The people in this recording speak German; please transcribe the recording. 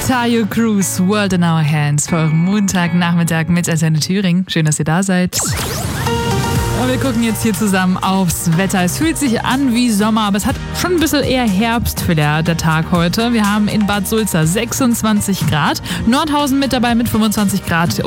Tayo Cruz, World in Our Hands, für euren Montagnachmittag mit Antenne Thüringen. Schön, dass ihr da seid. Und wir gucken jetzt hier zusammen aufs Wetter. Es fühlt sich an wie Sommer, aber es hat schon ein bisschen eher Herbst für der Tag heute. Wir haben in Bad Sulza 26 Grad, Nordhausen mit dabei mit 25 Grad